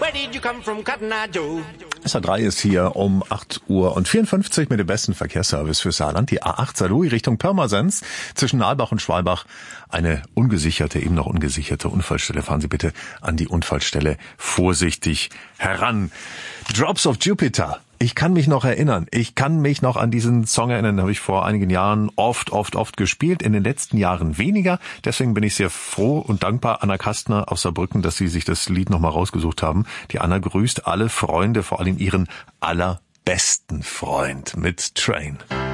Where did you come from, Cotton Eye Joe? SA3 ist hier um 8:54 Uhr mit dem besten Verkehrsservice für Saarland. Die A8 Saarlouis Richtung Pirmasens zwischen Nalbach und Schwalbach. Eine eben noch ungesicherte Unfallstelle. Fahren Sie bitte an die Unfallstelle vorsichtig heran. Drops of Jupiter. Ich kann mich noch erinnern. Ich kann mich noch an diesen Song erinnern. Den habe ich vor einigen Jahren oft gespielt. In den letzten Jahren weniger. Deswegen bin ich sehr froh und dankbar Anna Kastner aus Saarbrücken, dass Sie sich das Lied nochmal rausgesucht haben. Die Anna grüßt alle Freunde, vor allem ihren allerbesten Freund mit Train.